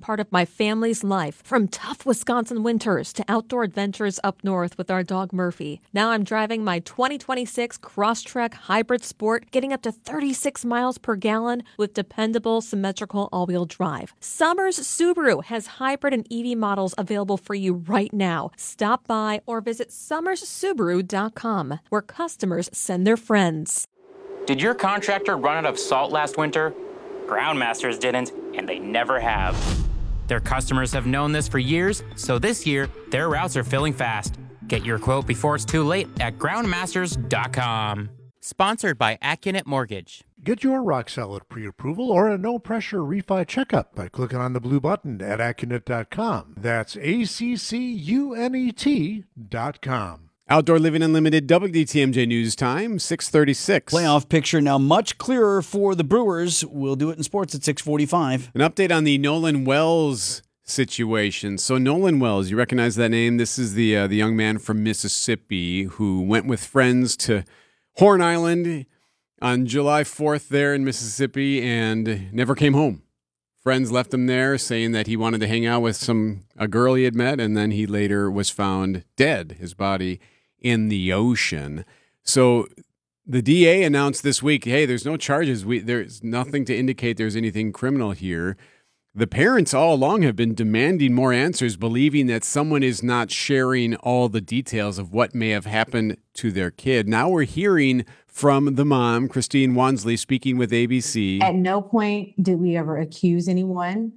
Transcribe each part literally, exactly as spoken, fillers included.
part of my family's life, from tough Wisconsin winters to outdoor adventures up north with our dog Murphy. Now I'm driving my twenty twenty-six Crosstrek Hybrid Sport, getting up to thirty-six miles per gallon with dependable, symmetrical all-wheel drive. Summers Subaru has hybrid and E V models available for you right now. Stop by or visit summers subaru dot com, where customers send their friends. Did your contractor run out of salt last winter? Groundmasters didn't, and they never have. Their customers have known this for years, so this year, their routes are filling fast. Get your quote before it's too late at groundmasters dot com. Sponsored by Accunet Mortgage. Get your rock solid pre-approval or a no-pressure refi checkup by clicking on the blue button at accunet dot com. That's A C C U N E T dot com. Outdoor Living Unlimited, W D T M J News Time, six thirty-six. Playoff picture now much clearer for the Brewers. We'll do it in sports at six forty-five. An update on the Nolan Wells situation. So Nolan Wells, you recognize that name? This is the uh, the young man from Mississippi who went with friends to Horn Island on July fourth there in Mississippi and never came home. Friends left him there saying that he wanted to hang out with some a girl he had met, and then he later was found dead, his body in the ocean. So the D A announced this week, hey, there's no charges. We, there's nothing to indicate there's anything criminal here. The parents all along have been demanding more answers, believing that someone is not sharing all the details of what may have happened to their kid. Now we're hearing from the mom, Christine Wansley, speaking with A B C. At no point did we ever accuse anyone.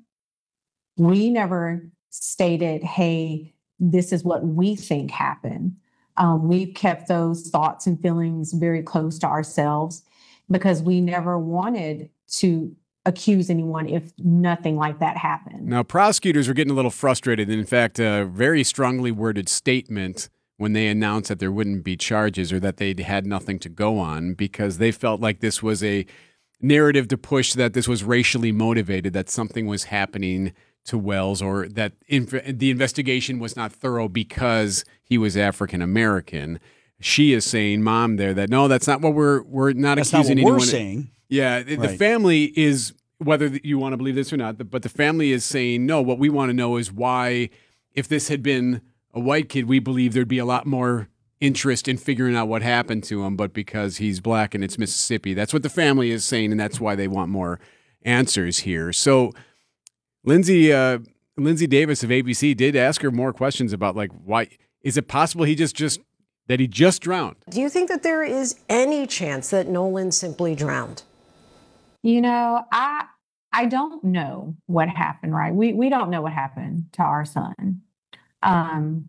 We never stated, hey, this is what we think happened. Um, we've kept those thoughts and feelings very close to ourselves because we never wanted to accuse anyone if nothing like that happened. Now, prosecutors were getting a little frustrated. In fact, a very strongly worded statement when they announced that there wouldn't be charges or that they had nothing to go on because they felt like this was a narrative to push that this was racially motivated, that something was happening to Wells or that inf- the investigation was not thorough because he was African American. She is saying, mom, there, that no, that's not what we're we're not that's accusing not what anyone. We're saying. Yeah, the right. family is, whether you want to believe this or not, but the family is saying, no, what we want to know is why, if this had been a white kid, we believe there'd be a lot more interest in figuring out what happened to him, but because he's black and it's Mississippi, that's what the family is saying, and that's why they want more answers here. So Lindsay uh, Lindsay Davis of A B C did ask her more questions about, like, why is it possible he just, just that he just drowned? Do you think that there is any chance that Nolan simply drowned? You know, I I don't know what happened, right? We we don't know what happened to our son. Um,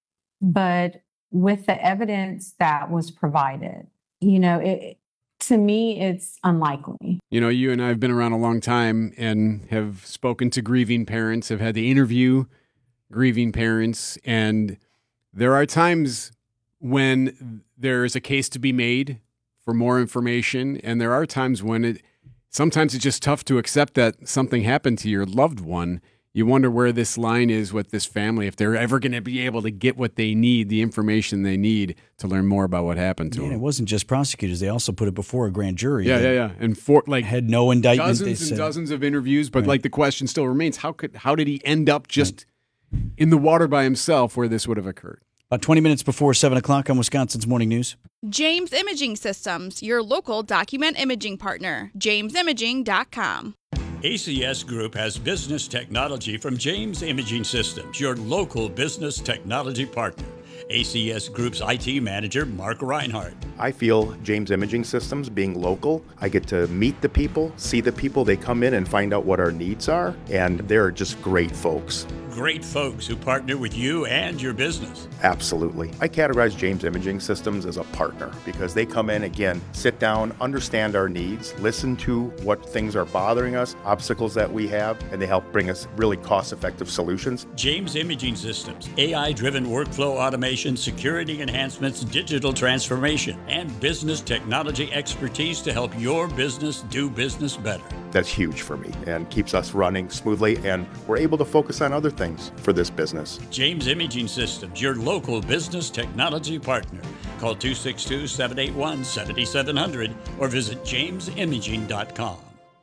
but with the evidence that was provided, you know, it to me, it's unlikely. You know, you and I have been around a long time and have spoken to grieving parents, have had to interview grieving parents, and there are times when there is a case to be made for more information, and there are times when it sometimes it's just tough to accept that something happened to your loved one. You wonder where this line is with this family, if they're ever going to be able to get what they need, the information they need to learn more about what happened to yeah, them. It wasn't just prosecutors. They also put it before a grand jury. Yeah, yeah, yeah. And for like had no indictment. Dozens and dozens of interviews, but right. like the question still remains, how could how did he end up just right. in the water by himself where this would have occurred? About twenty minutes before seven o'clock on Wisconsin's Morning News. James Imaging Systems, your local document imaging partner. james imaging dot com. A C S Group has business technology from James Imaging Systems, your local business technology partner. A C S Group's I T manager, Mark Reinhardt. I feel James Imaging Systems, being local, I get to meet the people, see the people. They come in and find out what our needs are, and they're just great folks. Great folks who partner with you and your business. Absolutely. I categorize James Imaging Systems as a partner because they come in, again, sit down, understand our needs, listen to what things are bothering us, obstacles that we have, and they help bring us really cost-effective solutions. James Imaging Systems, A I-driven workflow automation, security enhancements, digital transformation, and business technology expertise to help your business do business better. That's huge for me and keeps us running smoothly, and we're able to focus on other things for this business. James Imaging Systems, your local business technology partner. Call two six two, seven eight one, seven seven zero zero or visit james imaging dot com.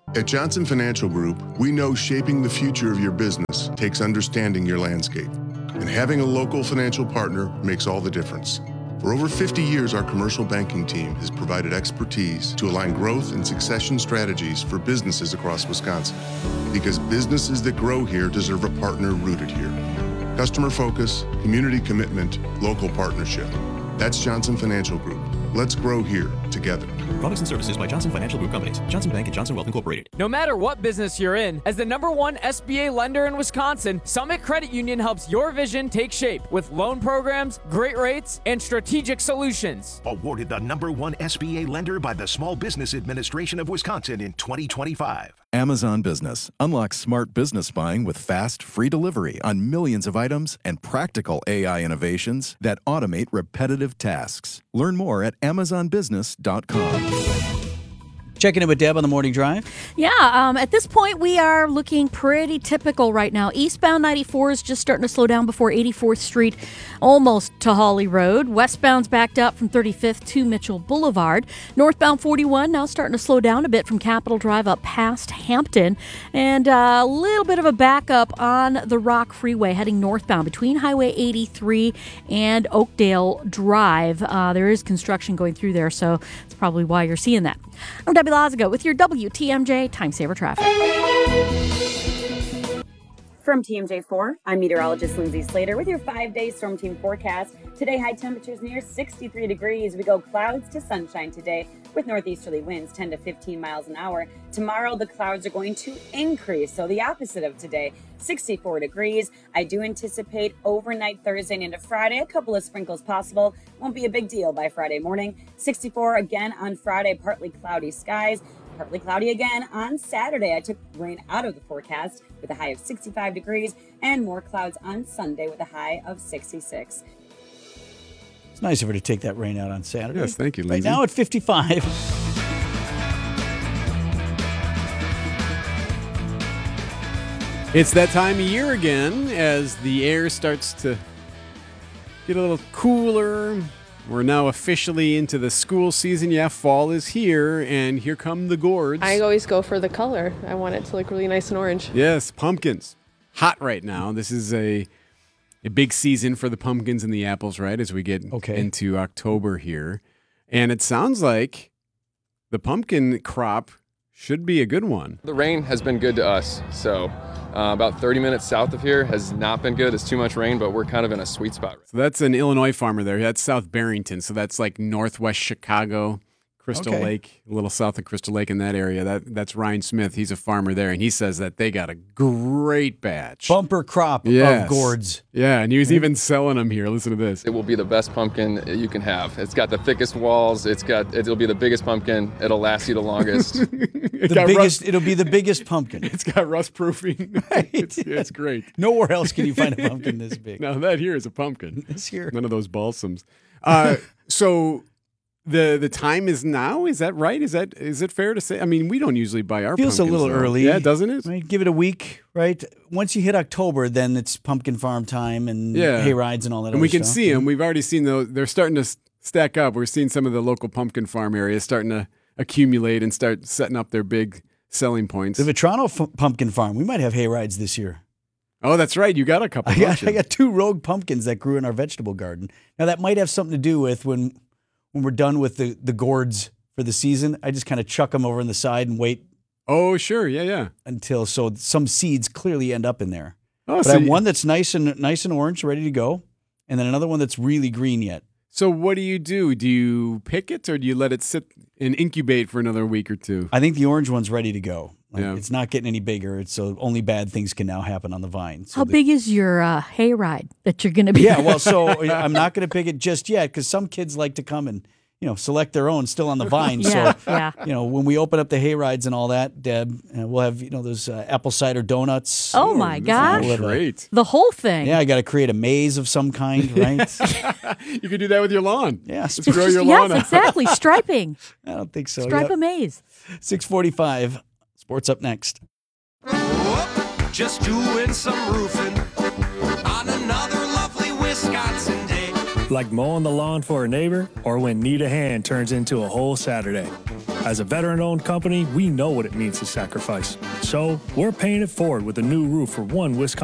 At Johnson Financial Group, we know shaping the future of your business takes understanding your landscape. And having a local financial partner makes all the difference. For over fifty years, our commercial banking team has provided expertise to align growth and succession strategies for businesses across Wisconsin. Because businesses that grow here deserve a partner rooted here. Customer focus, community commitment, local partnership. That's Johnson Financial Group. Let's grow here together. Products and services by Johnson Financial Group Companies. Johnson Bank and Johnson Wealth Incorporated. No matter what business you're in, as the number one S B A lender in Wisconsin, Summit Credit Union helps your vision take shape with loan programs, great rates, and strategic solutions. Awarded the number one S B A lender by the Small Business Administration of Wisconsin in twenty twenty-five. Amazon Business. Unlock smart business buying with fast, free delivery on millions of items and practical A I innovations that automate repetitive tasks. Learn more at amazon business dot com. Checking in with Deb on the morning drive. Yeah, um, at this point, we are looking pretty typical right now. Eastbound ninety-four is just starting to slow down before eighty-fourth Street, almost to Hawley Road. Westbound's backed up from thirty-fifth to Mitchell Boulevard. Northbound forty-one now starting to slow down a bit from Capitol Drive up past Hampton. And uh, a little bit of a backup on the Rock Freeway heading northbound between Highway eighty-three and Oakdale Drive. Uh, there is construction going through there, so that's probably why you're seeing that. I'm Debbie Lazago with your W T M J Time Saver Traffic. From T M J four, I'm meteorologist Lindsay Slater with your five-day Storm Team forecast. Today, high temperatures near sixty-three degrees. We go clouds to sunshine today with northeasterly winds ten to fifteen miles an hour. Tomorrow, the clouds are going to increase, so the opposite of today, sixty-four degrees. I do anticipate overnight Thursday and into Friday, a couple of sprinkles possible. Won't be a big deal by Friday morning. sixty-four again on Friday, partly cloudy skies. Partly cloudy again on Saturday. I took rain out of the forecast with a high of sixty-five degrees and more clouds on Sunday with a high of sixty-six. It's nice of her to take that rain out on Saturday. Yes, thank you, Lindsay. Right now at fifty-five. It's that time of year again as the air starts to get a little cooler. We're now officially into the school season. Yeah, fall is here, and here come the gourds. I always go for the color. I want it to look really nice and orange. Yes, pumpkins. Hot right now. This is a a big season for the pumpkins and the apples, right, as we get okay. into October here. And it sounds like the pumpkin crop should be a good one. The rain has been good to us, so uh, about thirty minutes south of here has not been good. It's too much rain, but we're kind of in a sweet spot. So that's an Illinois farmer there. That's South Barrington, so that's like northwest Chicago, Crystal Okay. Lake, a little south of Crystal Lake in that area. That That's Ryan Smith. He's a farmer there, and he says that they got a great batch. Bumper crop Yes. of gourds. Yeah, and he was even selling them here. Listen to this. It will be the best pumpkin you can have. It's got the thickest walls. It's got. It'll be the biggest pumpkin. It'll last you the longest. The got biggest, rust- it'll be the biggest pumpkin. It's got rust proofing. it's, it's great. Nowhere else can you find a pumpkin this big. Now that here is a pumpkin. This here. None of those balsams. Uh, so the the time is now. Is that right? Is that is it fair to say? I mean, we don't usually buy our Feels a pumpkins, little though. early. Yeah, doesn't it? Right? Give it a week, right? Once you hit October, then it's pumpkin farm time and Yeah. hay rides and all that And other we can stuff. see them. We've already seen those. They're starting to s- stack up. We're seeing some of the local pumpkin farm areas starting to accumulate and start setting up their big selling points. The Vetrano f- pumpkin farm, we might have hay rides this year. Oh, that's right. You got a couple. I don't got, you? I got two rogue pumpkins that grew in our vegetable garden. Now, that might have something to do with when when we're done with the, the gourds for the season, I just kind of chuck them over on the side and wait. Oh, sure. Yeah, yeah. Until, so some seeds clearly end up in there. Oh, but so I have you- one that's nice and nice and orange, ready to go, and then another one that's really green yet. So what do you do? Do you pick it or do you let it sit and incubate for another week or two? I think the orange one's ready to go. Like, Yeah. It's not getting any bigger. It's so only bad things can now happen on the vine. So How the- big is your uh, hay ride that you're going to be? Yeah, well, so I'm not going to pick it just yet because some kids like to come and, you know, select their own still on the vine. Yeah, so, yeah. you know, when we open up the hay rides and all that, Deb, uh, we'll have, you know, those uh, apple cider donuts. Oh, my gosh. We'll have a- Great. The whole thing. Yeah, I got to create a maze of some kind, right? You could do that with your lawn. Yes. Just grow your lawn Yes, out. exactly. Striping. I don't think so. Stripe Yep. a maze. six forty-five. Sports up next. Just doing some roofing on another lovely Wisconsin day. Like mowing the lawn for a neighbor or when Need a Hand turns into a whole Saturday. As a veteran-owned company, we know what it means to sacrifice. So, we're paying it forward with a new roof for one Wisconsin